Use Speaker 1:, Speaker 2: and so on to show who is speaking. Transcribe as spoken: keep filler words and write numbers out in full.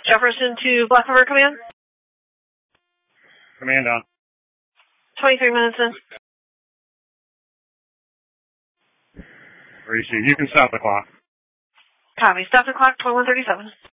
Speaker 1: Jefferson to Black River Command.
Speaker 2: Command on.
Speaker 1: twenty-three minutes in.
Speaker 2: Receive. You can stop the clock.
Speaker 1: Copy. Stop the clock, twenty-one thirty-seven.